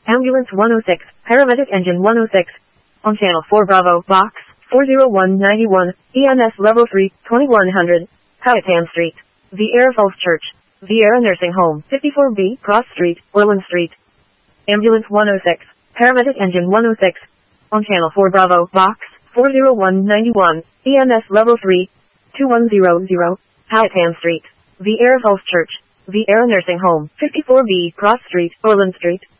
Ambulance 106, Paramedic Engine 106. On Channel 4 Bravo, Box 40191, EMS Level 3, 2100, Powhatan Street. Vieira Falls Church. Vieira Nursing Home, 54B, Cross Street, Orland Street. Ambulance 106, Paramedic Engine 106. On Channel 4 Bravo, Box 40191, EMS Level 3, 2100, Powhatan Street. Vieira Falls Church. Vieira Nursing Home, 54B, Cross Street, Orland Street.